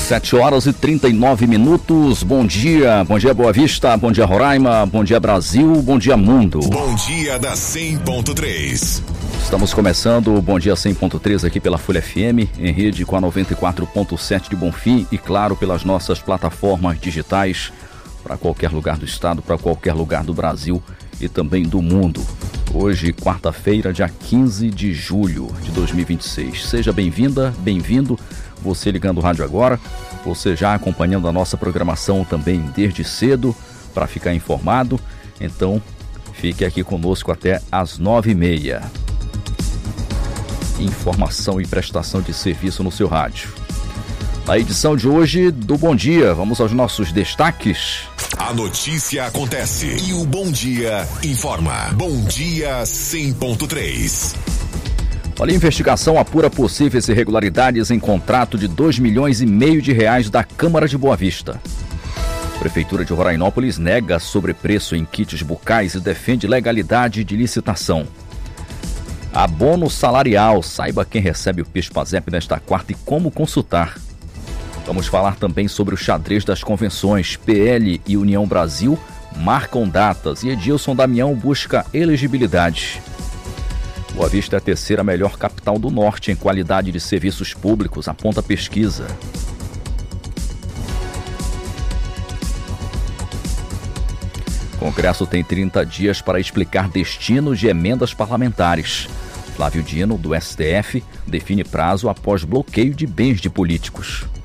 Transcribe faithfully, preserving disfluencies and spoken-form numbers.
sete horas e trinta e nove minutos. Bom dia, bom dia Boa Vista, bom dia Roraima, bom dia Brasil, bom dia mundo. Bom dia da cem ponto três. Estamos começando o Bom Dia cem ponto três aqui pela Folha F M, em rede com a noventa e quatro ponto sete de Bonfim e, claro, pelas nossas plataformas digitais para qualquer lugar do estado, para qualquer lugar do Brasil e também do mundo. Hoje, quarta-feira, dia quinze de julho de dois mil e vinte e seis. Seja bem-vinda, bem-vindo, você ligando o rádio agora, você já acompanhando a nossa programação também desde cedo para ficar informado. Então, fique aqui conosco até às nove e meia. Informação e prestação de serviço no seu rádio. Na edição de hoje do Bom Dia, vamos aos nossos destaques. A notícia acontece e o Bom Dia informa. Bom Dia cem ponto três. Olha, a investigação apura possíveis irregularidades em contrato de dois milhões e meio de reais da Câmara de Boa Vista. Prefeitura de Rorainópolis nega sobrepreço em kits bucais e defende legalidade de licitação. Abono salarial, saiba quem recebe o PIS/PASEP nesta quarta e como consultar. Vamos falar também sobre o xadrez das convenções. P L e União Brasil marcam datas e Edilson Damião busca elegibilidade. Boa Vista é a terceira melhor capital do norte em qualidade de serviços públicos, aponta a pesquisa. O Congresso tem trinta dias para explicar destinos de emendas parlamentares. Flávio Dino, do S T F, define prazo após bloqueio de bens de políticos.